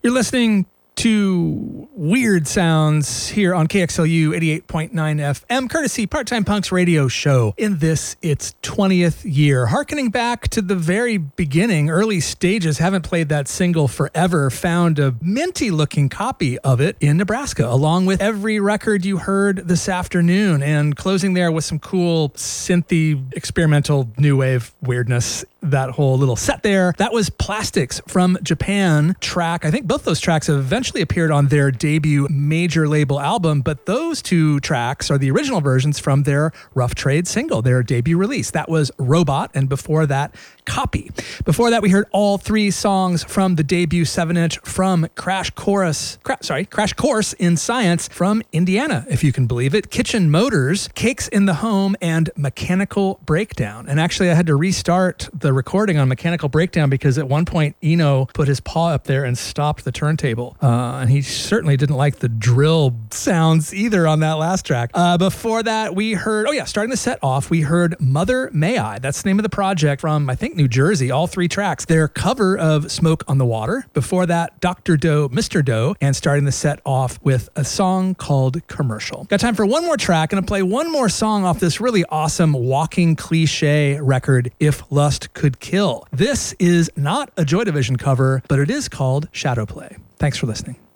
You're listening to Weird Sounds here on KXLU 88.9 FM, courtesy Part-Time Punks radio show in this, its 20th year. Harkening back to the very beginning, early stages, haven't played that single forever, found a minty-looking copy of it in Nebraska, along with every record you heard this afternoon, and closing there with some cool synthy, experimental, new wave weirdness. That whole little set there. That was Plastics from Japan track. I think both those tracks have eventually appeared on their debut major label album, but those two tracks are the original versions from their Rough Trade single, their debut release. That was Robot, and before that, Copy. Before that, we heard all three songs from the debut 7-inch from Crash Course in Science from Indiana, if you can believe it. Kitchen Motors, Cakes in the Home, and Mechanical Breakdown. And actually, I had to restart the recording on Mechanical Breakdown because at one point Eno put his paw up there and stopped the turntable. And he certainly didn't like the drill sounds either on that last track. Before that, we heard, starting the set off, we heard Mother May I. That's the name of the project from, I think, New Jersey, all three tracks. Their cover of Smoke on the Water. Before that, Dr. Doe, Mr. Doe, and starting the set off with a song called Commercial. Got time for one more track. Gonna play one more song off this really awesome walking cliche record, If Lust Could Kill. This is not a Joy Division cover, but it is called Shadow Play. Thanks for listening.